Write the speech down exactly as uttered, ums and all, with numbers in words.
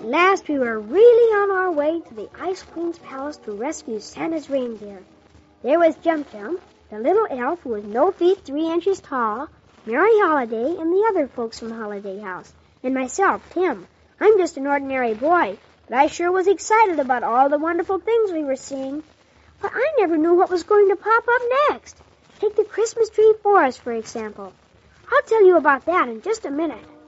At last we were really on our way to the Ice Queen's palace to rescue Santa's reindeer. There was Jump Jump, the little elf who was no feet three inches tall, Mary Holiday, and the other folks from Holiday House, and myself, Tim. I'm just an ordinary boy, but I sure was excited about all the wonderful things we were seeing. But I never knew what was going to pop up next. Take the Christmas tree forest, for example. I'll tell you about that in just a minute.